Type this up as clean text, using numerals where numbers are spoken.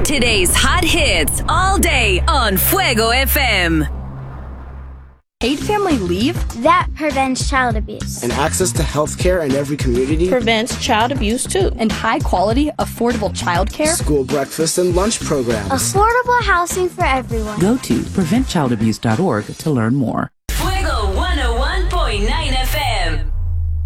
Today's hot hits all day on Fuego FM. Paid family leave? That prevents child abuse. And access to health care in every community prevents child abuse too. And high quality, affordable childcare? School breakfast and lunch programs. Affordable housing for everyone. Go to preventchildabuse.org to learn more.